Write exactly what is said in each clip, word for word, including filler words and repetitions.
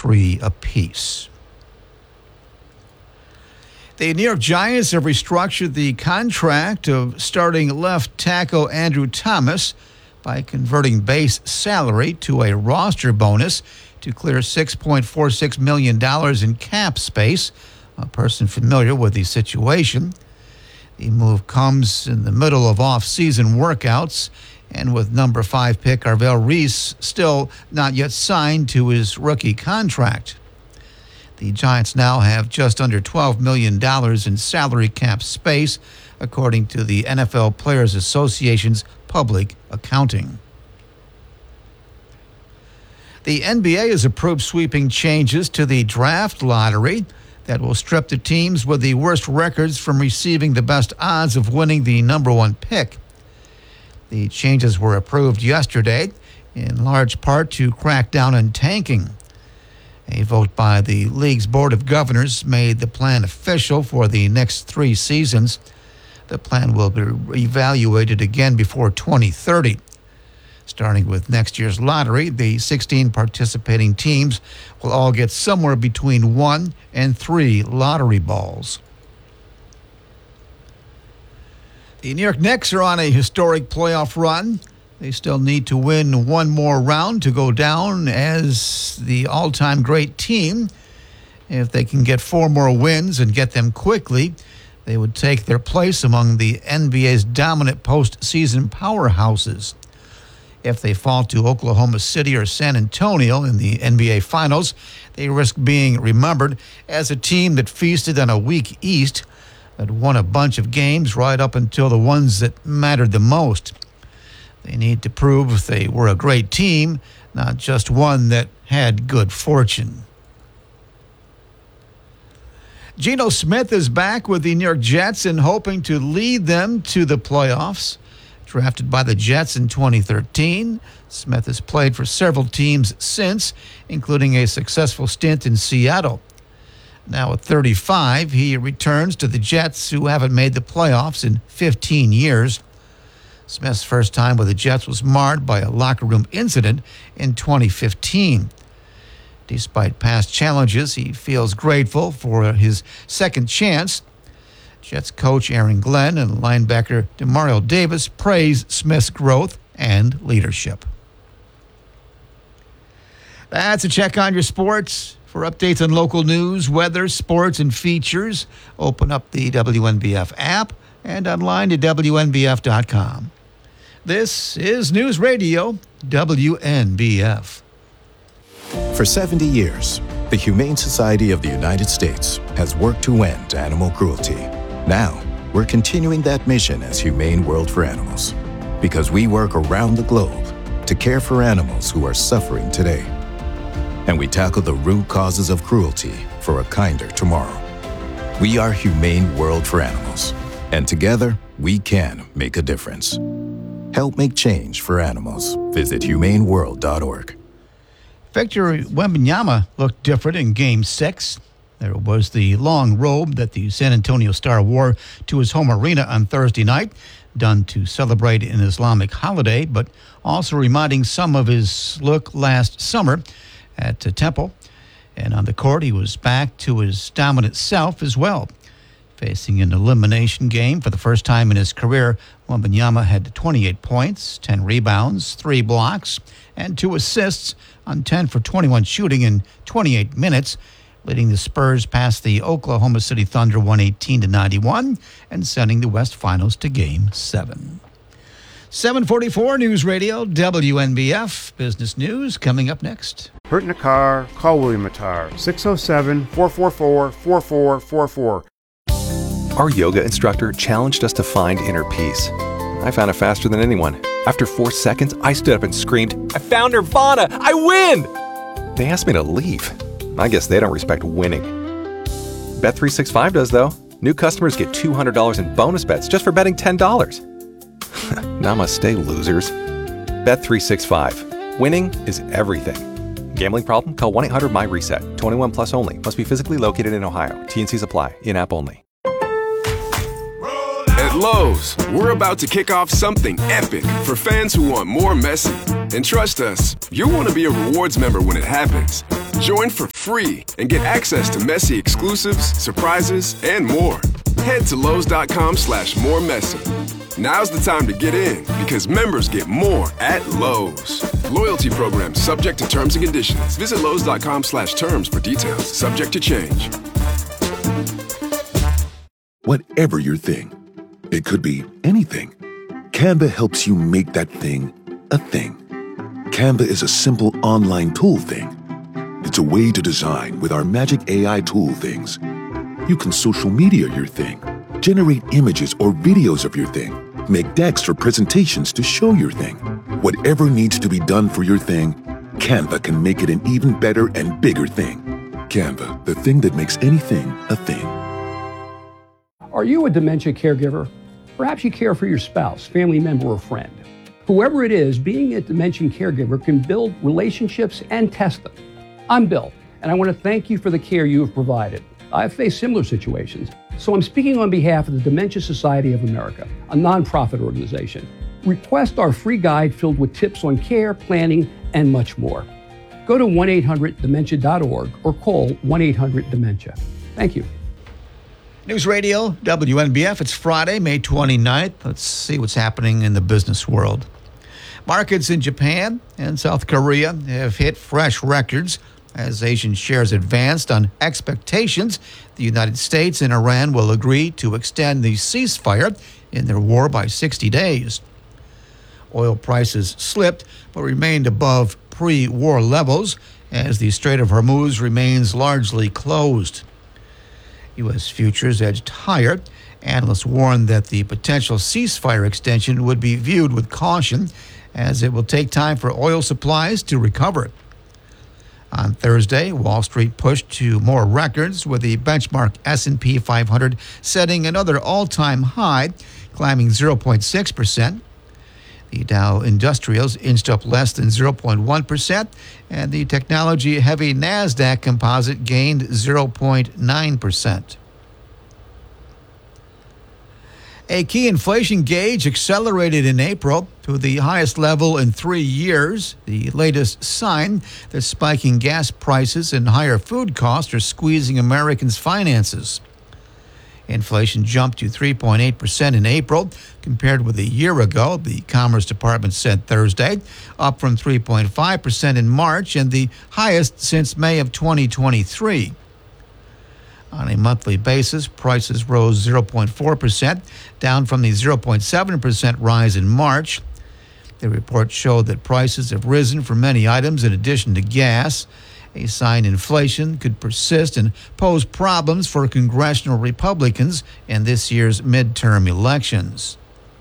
three apiece. The New York Giants have restructured the contract of starting left tackle Andrew Thomas by converting base salary to a roster bonus to clear six point four six million dollars in cap space. A person familiar with the situation. The move comes in the middle of off-season workouts, and with number five pick Arvell Reese still not yet signed to his rookie contract. The Giants now have just under twelve million dollars in salary cap space, according to the N F L Players Association's public accounting. The N B A has approved sweeping changes to the draft lottery that will strip the teams with the worst records from receiving the best odds of winning the number one pick. The changes were approved yesterday, in large part to crack down on tanking. A vote by the league's Board of Governors made the plan official for the next three seasons. The plan will be evaluated again before twenty thirty. Starting with next year's lottery, the sixteen participating teams will all get somewhere between one and three lottery balls. The New York Knicks are on a historic playoff run. They still need to win one more round to go down as the all-time great team. If they can get four more wins and get them quickly, they would take their place among the N B A's dominant postseason powerhouses. If they fall to Oklahoma City or San Antonio in the N B A Finals, they risk being remembered as a team that feasted on a weak East, that won a bunch of games right up until the ones that mattered the most. They need to prove they were a great team, not just one that had good fortune. Geno Smith is back with the New York Jets and hoping to lead them to the playoffs. Drafted by the Jets in twenty thirteen, Smith has played for several teams since, including a successful stint in Seattle. Now at thirty-five, he returns to the Jets, who haven't made the playoffs in fifteen years. Smith's first time with the Jets was marred by a locker room incident in twenty fifteen. Despite past challenges, he feels grateful for his second chance. Jets coach Aaron Glenn and linebacker Demario Davis praise Smith's growth and leadership. That's a check on your sports. For updates on local news, weather, sports, and features, open up the W N B F app and online at W N B F dot com. This is News Radio W N B F. For seventy years, the Humane Society of the United States has worked to end animal cruelty. Now, we're continuing that mission as Humane World for Animals, because we work around the globe to care for animals who are suffering today. And we tackle the root causes of cruelty for a kinder tomorrow. We are Humane World for Animals, and together, we can make a difference. Help make change for animals. Visit humane world dot org. Victor Wembanyama looked different in Game six. There was the long robe that the San Antonio Star wore to his home arena on Thursday night, done to celebrate an Islamic holiday, but also reminding some of his look last summer at Temple. And on the court, he was back to his dominant self as well. Facing an elimination game for the first time in his career, Wembanyama had twenty-eight points, ten rebounds, three blocks, and two assists on ten for twenty-one shooting in twenty-eight minutes, leading the Spurs past the Oklahoma City Thunder one eighteen to ninety-one and sending the West Finals to Game seven. seven forty-four News Radio, W N B F. Business News coming up next. Hurt in a car? Call William Mattar, six oh seven, four four four, four four four four. Our yoga instructor challenged us to find inner peace. I found it faster than anyone. After four seconds, I stood up and screamed, "I found Nirvana! I win!" They asked me to leave. I guess they don't respect winning. Bet three sixty-five does, though. New customers get two hundred dollars in bonus bets just for betting ten dollars. Namaste, losers. Bet three sixty-five. Winning is everything. Gambling problem? Call one eight hundred my reset. twenty-one plus only. Must be physically located in Ohio. T and Cs apply. In-app only. At Lowe's, we're about to kick off something epic for fans who want more Messi. And trust us, you'll want to be a rewards member when it happens. Join for free and get access to Messi exclusives, surprises, and more. Head to Lowe's.com slash more Messi. Now's the time to get in because members get more at Lowe's. Loyalty program subject to terms and conditions. Visit Lowe's.com slash terms for details. Subject to change. Whatever your thing, it could be anything. Canva helps you make that thing a thing. Canva is a simple online tool thing. It's a way to design with our magic A I tool things. You can social media your thing, generate images or videos of your thing, make decks or presentations to show your thing. Whatever needs to be done for your thing, Canva can make it an even better and bigger thing. Canva, the thing that makes anything a thing. Are you a dementia caregiver? Perhaps you care for your spouse, family member, or friend. Whoever it is, being a dementia caregiver can build relationships and test them. I'm Bill, and I want to thank you for the care you have provided. I've faced similar situations, so I'm speaking on behalf of the Dementia Society of America, a nonprofit organization. Request our free guide filled with tips on care, planning, and much more. Go to one eight hundred dementia dot org or call one eight hundred dementia. Thank you. News Radio, W N B F. It's Friday, May twenty-ninth. Let's see what's happening in the business world. Markets in Japan and South Korea have hit fresh records as Asian shares advanced on expectations the United States and Iran will agree to extend the ceasefire in their war by sixty days. Oil prices slipped but remained above pre-war levels as the Strait of Hormuz remains largely closed. U S futures edged higher. Analysts warned that the potential ceasefire extension would be viewed with caution as it will take time for oil supplies to recover. On Thursday, Wall Street pushed to more records with the benchmark S and P five hundred setting another all-time high, climbing zero point six percent. The Dow Industrials inched up less than zero point one percent, and the technology-heavy NASDAQ composite gained zero point nine percent. A key inflation gauge accelerated in April to the highest level in three years, the latest sign that spiking gas prices and higher food costs are squeezing Americans' finances. Inflation jumped to three point eight percent in April compared with a year ago, the Commerce Department said Thursday, up from three point five percent in March and the highest since May of twenty twenty-three. On a monthly basis, prices rose zero point four percent, down from the zero point seven percent rise in March. The report showed that prices have risen for many items in addition to gas, a sign inflation could persist and pose problems for congressional Republicans in this year's midterm elections.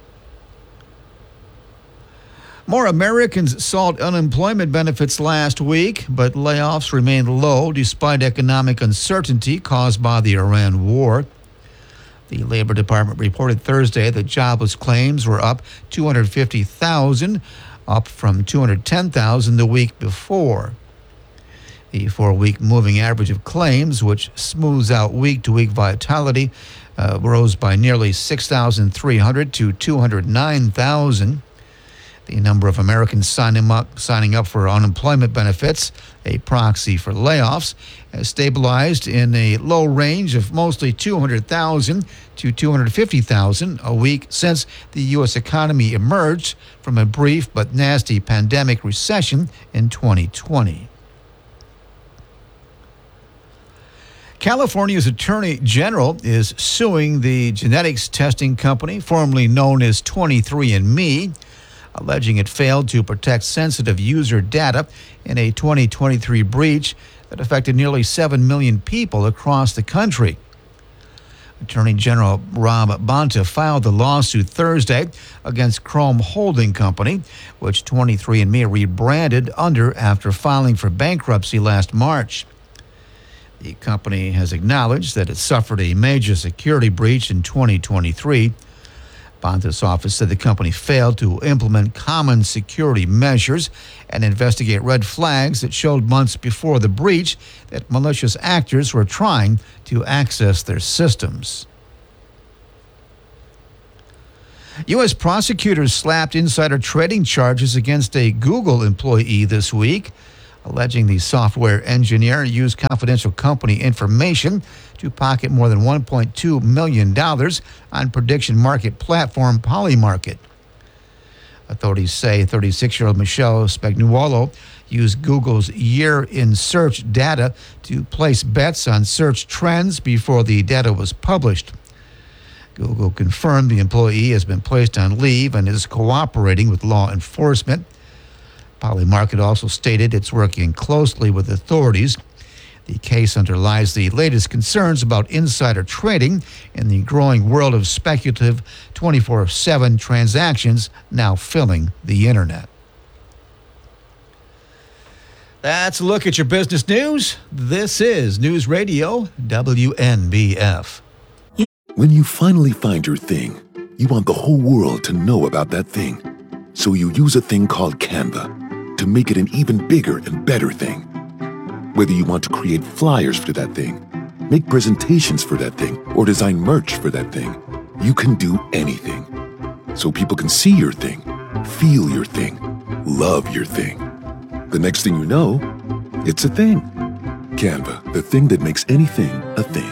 More Americans sought unemployment benefits last week, but layoffs remained low despite economic uncertainty caused by the Iran war. The Labor Department reported Thursday that jobless claims were up two hundred fifty thousand, up from two hundred ten thousand the week before. The four-week moving average of claims, which smooths out week-to-week vitality, uh, rose by nearly six thousand three hundred to two hundred nine thousand. The number of Americans signing up, signing up for unemployment benefits, a proxy for layoffs, has stabilized in a low range of mostly two hundred thousand to two hundred fifty thousand a week since the U S economy emerged from a brief but nasty pandemic recession in twenty twenty. California's Attorney General is suing the genetics testing company formerly known as twenty-three and me, alleging it failed to protect sensitive user data in a twenty twenty-three breach that affected nearly seven million people across the country. Attorney General Rob Bonta filed the lawsuit Thursday against Chrome Holding Company, which twenty-three and me rebranded under after filing for bankruptcy last March. The company has acknowledged that it suffered a major security breach in twenty twenty-three. Bonta's office said the company failed to implement common security measures and investigate red flags that showed months before the breach that malicious actors were trying to access their systems. U S prosecutors slapped insider trading charges against a Google employee this week, alleging the software engineer used confidential company information to pocket more than one point two million dollars on prediction market platform Polymarket. Authorities say thirty-six-year-old Michelle Spagnuolo used Google's year-in-search data to place bets on search trends before the data was published. Google confirmed the employee has been placed on leave and is cooperating with law enforcement. Polymarket also stated it's working closely with authorities. The case underlies the latest concerns about insider trading in the growing world of speculative twenty-four seven transactions now filling the internet. That's a look at your business news. This is News Radio W N B F. When you finally find your thing, you want the whole world to know about that thing. So you use a thing called Canva to make it an even bigger and better thing. Whether you want to create flyers for that thing, make presentations for that thing, or design merch for that thing, you can do anything. So people can see your thing, feel your thing, love your thing. The next thing you know, it's a thing. Canva, the thing that makes anything a thing.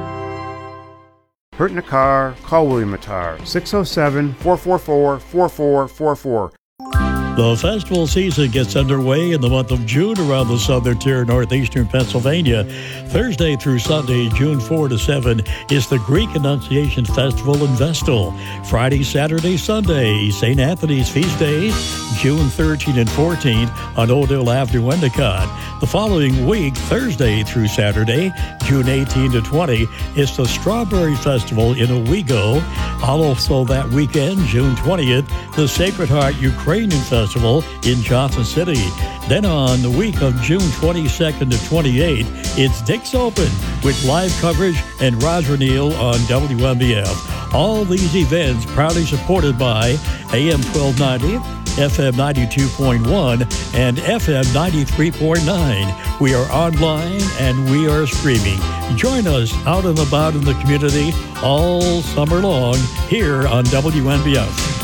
Hurt in a car? Call William Matar, six oh seven, four four four, four four four four. The festival season gets underway in the month of June around the southern tier of northeastern Pennsylvania. Thursday through Sunday, June fourth to seventh, is the Greek Annunciation Festival in Vestal. Friday, Saturday, Sunday, Saint Anthony's Feast Day, June thirteenth and fourteenth on Old Hill Avenue, Endicott. The following week, Thursday through Saturday, June eighteenth to twentieth, is the Strawberry Festival in Owego. Also that weekend, June twentieth, the Sacred Heart Ukrainian Festival in Johnson City. Then on the week of June twenty-second to twenty-eighth, it's Dick's Open with live coverage and Roger Neal on W N B F. All these events proudly supported by A M twelve ninety, F M ninety-two point one, and F M ninety-three point nine. We are online and we are streaming. Join us out and about in the community all summer long here on W N B F.